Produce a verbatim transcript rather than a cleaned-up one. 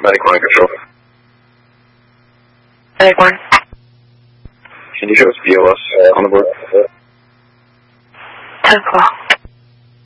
Medic one control. Medic one. Can you show us B O S uh, on the board? ten o'clock.